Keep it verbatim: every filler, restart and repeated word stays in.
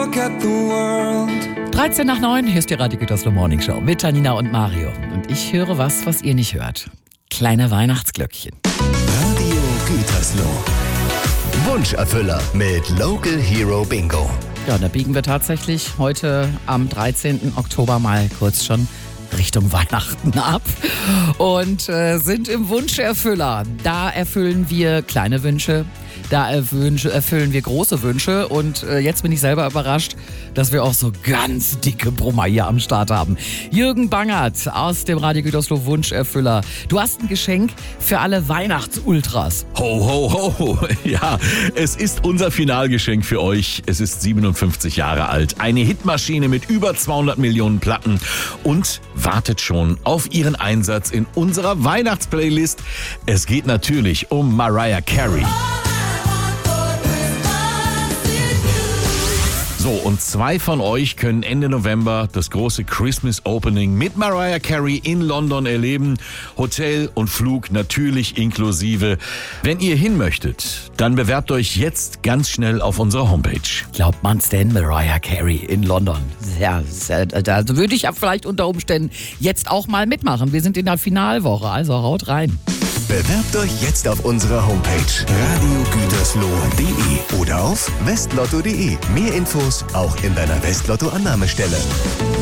look at the world. dreizehn nach neun, hier ist die Radio Gütersloh Morning Show mit Janina und Mario. Und ich höre was, was ihr nicht hört. Kleine Weihnachtsglöckchen. Radio Gütersloh. Wunscherfüller mit Local Hero Bingo. Ja, da biegen wir tatsächlich heute am dreizehnten Oktober mal kurz schon Richtung Weihnachten ab und äh, sind im Wunscherfüller. Da erfüllen wir kleine Wünsche, da erwünsch, erfüllen wir große Wünsche und äh, jetzt bin ich selber überrascht, dass wir auch so ganz dicke Brummer hier am Start haben. Jürgen Bangert aus dem Radio Gütersloh Wunscherfüller. Du hast ein Geschenk für alle Weihnachtsultras. Ho, ho, ho. Ja, es ist unser Finalgeschenk für euch. Es ist siebenundfünfzig Jahre alt. Eine Hitmaschine mit über zweihundert Millionen Platten und wartet schon auf ihren Einsatz in unserer Weihnachtsplaylist. Es geht natürlich um Mariah Carey. So, und zwei von euch können Ende November das große Christmas Opening mit Mariah Carey in London erleben. Hotel und Flug natürlich inklusive. Wenn ihr hin möchtet, dann bewerbt euch jetzt ganz schnell auf unserer Homepage. Glaubt man's denn, Mariah Carey in London? Ja, da würde ich ja vielleicht unter Umständen jetzt auch mal mitmachen. Wir sind in der Finalwoche, also haut rein. Bewerbt euch jetzt auf unserer Homepage radio gütersloh punkt de oder auf westlotto punkt de. Mehr Infos auch in deiner Westlotto-Annahmestelle.